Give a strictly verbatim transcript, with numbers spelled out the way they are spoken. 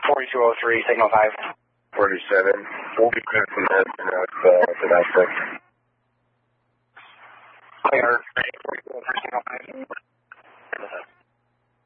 forty-two oh three, signal five. forty-seven. We'll be clear from that to uh, to that six. Clear, forty-two oh three, signal five.